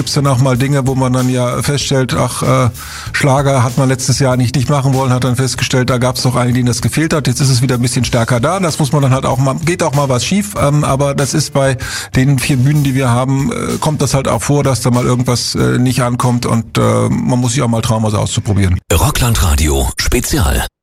gibt's dann auch mal Dinge, wo man dann ja feststellt, Schlager hat man letztes Jahr nicht machen wollen, hat dann festgestellt, da gab's doch einige, denen das gefehlt hat. Jetzt ist es wieder ein bisschen stärker da. Das muss man dann halt auch mal, geht auch mal was schief, aber das ist bei den 4 Bühnen, die wir haben, kommt das halt auch vor, dass da mal irgendwas nicht ankommt und man muss sich auch mal trauen, was auszuprobieren. Rockland Radio Spezial.